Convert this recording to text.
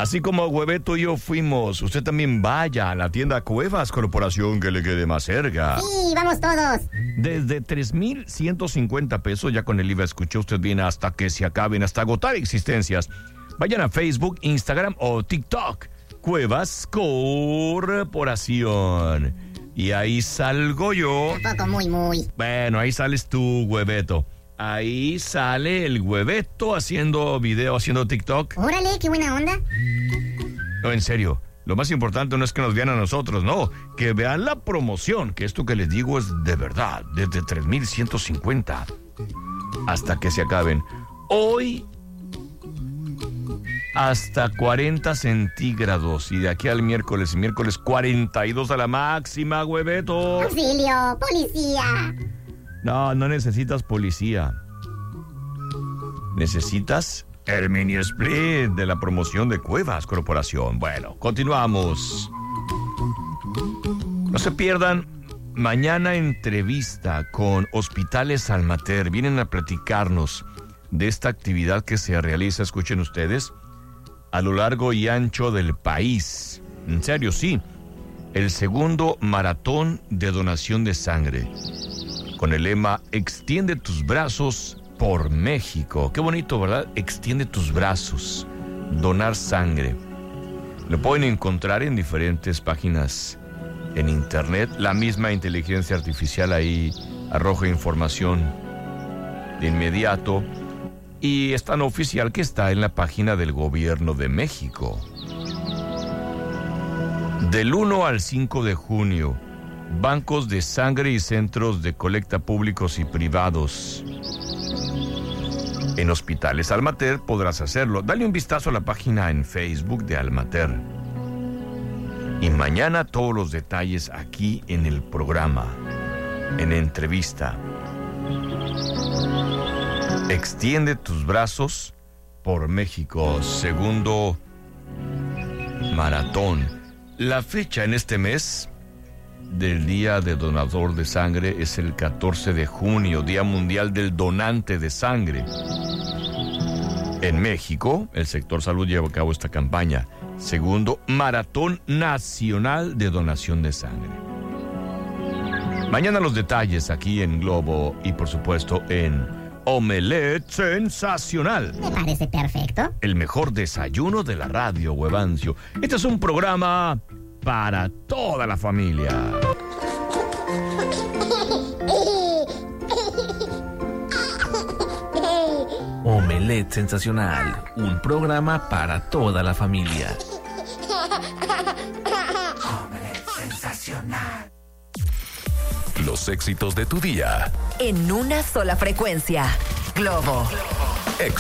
Así como Hueveto y yo fuimos, usted también vaya a la tienda Cuevas Corporación que le quede más cerca. Sí, vamos todos. Desde 3,150 pesos, ya con el IVA, escuchó usted bien, hasta que se acaben, hasta agotar existencias. Vayan a Facebook, Instagram o TikTok. Cuevas Corporación. Y ahí salgo yo. Un poco muy. Bueno, ahí sales tú, Hueveto. Ahí sale el Hueveto haciendo video, haciendo TikTok. Órale, qué buena onda. No, en serio. Lo más importante no es que nos vean a nosotros, no. Que vean la promoción, que esto que les digo es de verdad. Desde 3,150 hasta que se acaben. Hoy hasta 40 centígrados. Y de aquí al miércoles 42 a la máxima, Hueveto. Auxilio, policía. No necesitas policía. Necesitas el mini split de la promoción de Cuevas Corporación. Bueno, continuamos. No se pierdan mañana entrevista con Hospitales Almater. Vienen a platicarnos de esta actividad que se realiza, escuchen ustedes, a lo largo y ancho del país. En serio, sí. El segundo maratón de donación de sangre, con el lema Extiende tus brazos por México. Qué bonito, ¿verdad? Extiende tus brazos. Donar sangre. Lo pueden encontrar en diferentes páginas en internet. La misma inteligencia artificial ahí arroja información de inmediato. Y es tan oficial que está en la página del Gobierno de México. Del 1 al 5 de junio, bancos de sangre y centros de colecta públicos y privados. En Hospitales Almater podrás hacerlo. Dale un vistazo a la página en Facebook de Almater. Y mañana todos los detalles aquí en el programa, en entrevista. Extiende tus brazos por México, segundo maratón. La fecha en este mes del Día de Donador de Sangre es el 14 de junio, Día Mundial del Donante de Sangre. En México, el sector salud lleva a cabo esta campaña. Segundo, Maratón Nacional de Donación de Sangre. Mañana los detalles aquí en Globo y por supuesto en Omelette Sensacional. Me parece perfecto. El mejor desayuno de la radio, Huevancio. Este es un programa para toda la familia. Omelette Sensacional, un programa para toda la familia. Omelette Sensacional. Los éxitos de tu día. En una sola frecuencia. Globo.